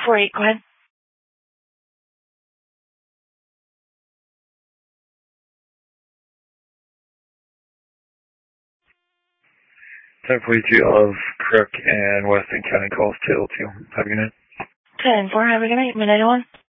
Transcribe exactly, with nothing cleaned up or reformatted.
four eight, go ahead. ten forty-two of Crook and Weston County calls to L two. Have a good night. ten four, have a good night. Midnight one.